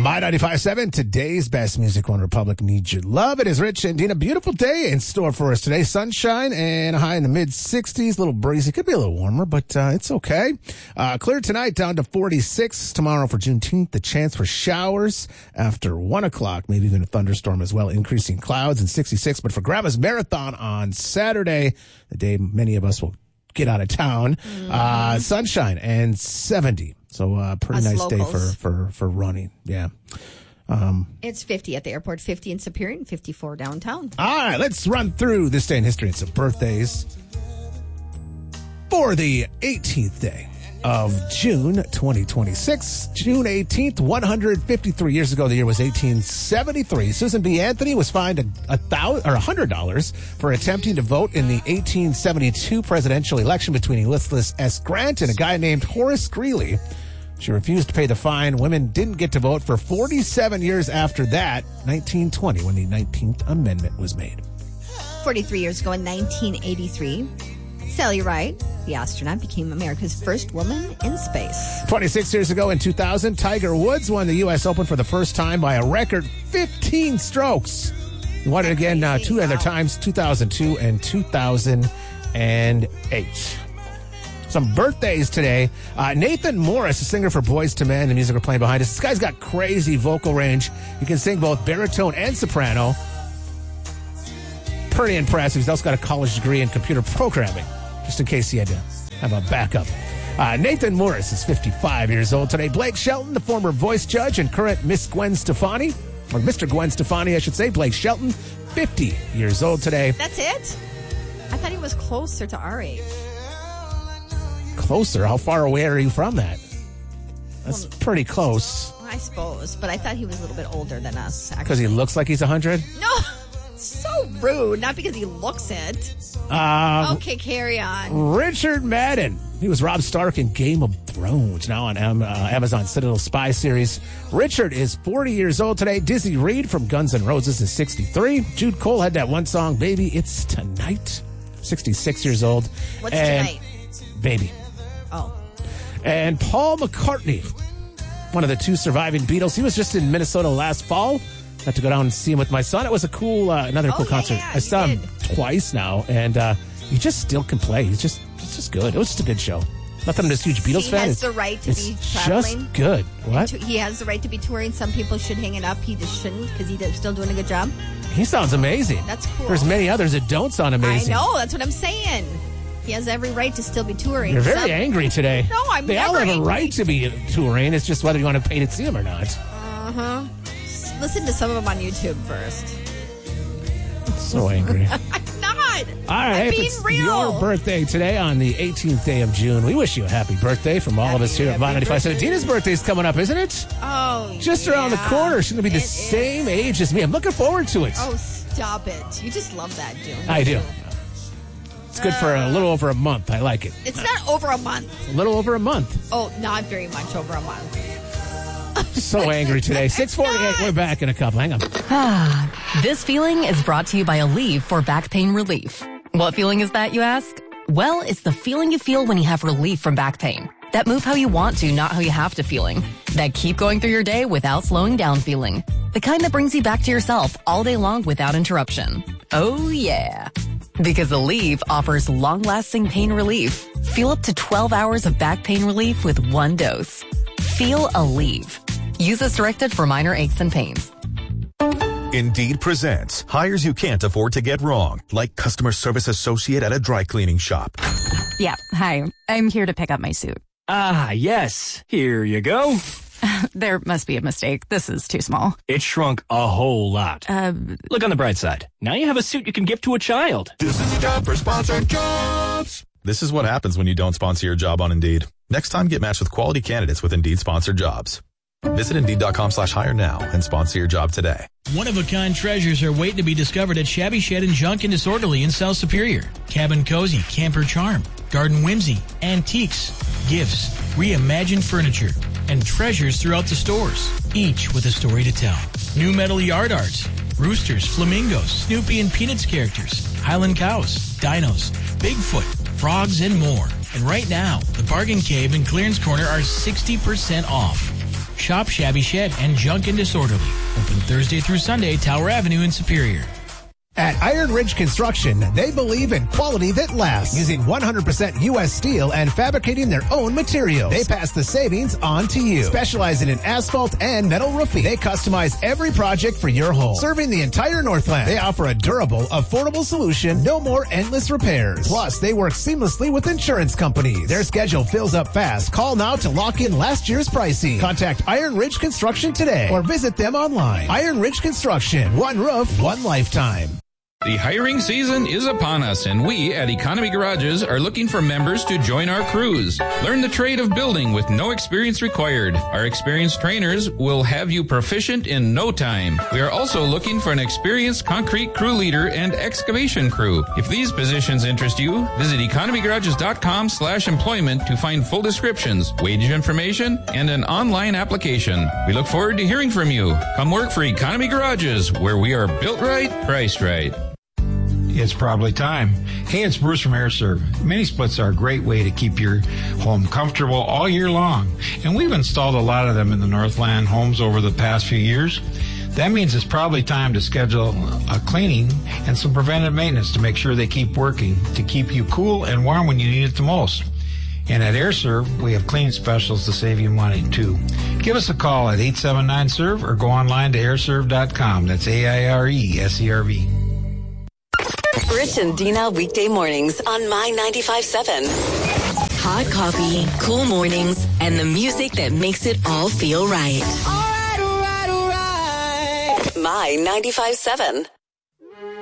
My 95.7, today's best music, One Republic needs your love. It is Rich and Dina. Beautiful day in store for us today. Sunshine and a high in the mid-60s. A little breezy. Could be a little warmer, but it's okay. Clear tonight, down to 46. Tomorrow for Juneteenth, the chance for showers after 1 o'clock. Maybe even a thunderstorm as well. Increasing clouds and 66. But for Grandma's Marathon on Saturday, the day many of us will get out of town, sunshine and 70. So pretty nice locals. Day for running. Yeah. It's 50 at the airport, 50 in Superior, and 54 downtown. All right, let's run through this day in history and some birthdays. For the 18th day of June 2026, June 18th, 153 years ago, the year was 1873. Susan B. Anthony was fined $100 for attempting to vote in the 1872 presidential election between Ulysses S. Grant and a guy named Horace Greeley. She refused to pay the fine. Women didn't get to vote for 47 years after that, 1920, when the 19th Amendment was made. 43 years ago in 1983, Sally Ride, the astronaut, became America's first woman in space. 26 years ago in 2000, Tiger Woods won the U.S. Open for the first time by a record 15 strokes. He won it again two other times, 2002 and 2008. Some birthdays today. Nathan Morris, a singer for Boyz II Men, the music we're playing behind us. This guy's got crazy vocal range. He can sing both baritone and soprano. Pretty impressive. He's also got a college degree in computer programming, just in case he had to have a backup. Nathan Morris is 55 years old today. Blake Shelton, the former voice judge and current Miss Gwen Stefani, or Mr. Gwen Stefani, I should say. Blake Shelton, 50 years old today. That's it? I thought he was closer to our age. Closer? How far away are you from that? That's pretty close. I suppose, but I thought he was a little bit older than us, actually. Because he looks like he's 100? No! So rude. Not because he looks it. Okay, carry on. Richard Madden. He was Robb Stark in Game of Thrones, now on Amazon Citadel Spy series. Richard is 40 years old today. Dizzy Reed from Guns N' Roses is 63. Jude Cole had that one song, Baby, It's Tonight. 66 years old. What's tonight? Baby. Oh. And Paul McCartney, one of the two surviving Beatles. He was just in Minnesota last fall. Got to go down and see him with my son. It was a cool, another cool concert. Yeah, I saw him twice now, and he just still can play. It's just good. It was just a good show. Not that I'm this huge Beatles fan. He has the right to be traveling. Just good. What? He has the right to be touring. Some people should hang it up. He just shouldn't because he's still doing a good job. He sounds amazing. That's cool. There's many others that don't sound amazing. I know. That's what I'm saying. He has every right to still be touring. You're very angry today. No, I'm They all have a right to be touring. It's just whether you want to pay to see them or not. Uh-huh. Listen to some of them on YouTube first. So angry. I'm not. All right, I'm being it's real. Your birthday today on the 18th day of June. We wish you a happy birthday from all of us here at Bond 95. Dina's birthday's coming up, isn't it? Oh, just around the corner. She's going to be the same age as me. I'm looking forward to it. Oh, stop it. You just love that, June. I do. It's good for a little over a month. I like it. It's not over a month. A little over a month. Oh, not very much over a month. So angry today. 6:48. We're back in a couple. Hang on. This feeling is brought to you by Aleve for back pain relief. What feeling is that, you ask? Well, it's the feeling you feel when you have relief from back pain. That move how you want to, not how you have to feeling. That keep going through your day without slowing down feeling. The kind that brings you back to yourself all day long without interruption. Oh, yeah. Because Aleve offers long-lasting pain relief. Feel up to 12 hours of back pain relief with one dose. Feel Aleve. Use as directed for minor aches and pains. Indeed presents hires you can't afford to get wrong, like customer service associate at a dry cleaning shop. Yeah, hi. I'm here to pick up my suit. Ah, yes. Here you go. There must be a mistake. This is too small. It shrunk a whole lot. Look on the bright side. Now you have a suit you can give to a child. This is a job for Sponsored Jobs. This is what happens when you don't sponsor your job on Indeed. Next time, get matched with quality candidates with Indeed Sponsored Jobs. Visit Indeed.com/hire now and sponsor your job today. One-of-a-kind treasures are waiting to be discovered at Shabby Shed and Junk and Disorderly in South Superior. Cabin Cozy, Camper Charm, Garden Whimsy, antiques, gifts, reimagined furniture, and treasures throughout the stores, each with a story to tell. New metal yard arts, roosters, flamingos, Snoopy and Peanuts characters, Highland cows, dinos, Bigfoot, frogs, and more. And right now, the Bargain Cave and Clearance Corner are 60% off. Shop Shabby Shed and Junk and Disorderly. Open Thursday through Sunday, Tower Avenue in Superior. At Iron Ridge Construction, they believe in quality that lasts, using 100% U.S. steel and fabricating their own materials. They pass the savings on to you. Specializing in asphalt and metal roofing, they customize every project for your home. Serving the entire Northland, they offer a durable, affordable solution, no more endless repairs. Plus, they work seamlessly with insurance companies. Their schedule fills up fast. Call now to lock in last year's pricing. Contact Iron Ridge Construction today or visit them online. Iron Ridge Construction, one roof, one lifetime. The hiring season is upon us, and we at Economy Garages are looking for members to join our crews. Learn the trade of building with no experience required. Our experienced trainers will have you proficient in no time. We are also looking for an experienced concrete crew leader and excavation crew. If these positions interest you, visit economygarages.com/employment to find full descriptions, wage information, and an online application. We look forward to hearing from you. Come work for Economy Garages, where we are built right, priced right. It's probably time. Hey, it's Bruce from AirServe. Mini splits are a great way to keep your home comfortable all year long. And we've installed a lot of them in the Northland homes over the past few years. That means it's probably time to schedule a cleaning and some preventive maintenance to make sure they keep working, to keep you cool and warm when you need it the most. And at AirServe, we have cleaning specials to save you money, too. Give us a call at 879-SERVE or go online to airserve.com. That's AIRESERV. Rich and Dina weekday mornings on My 95.7. Hot coffee, cool mornings, and the music that makes it all feel right. All right, all right, all right. My 95.7.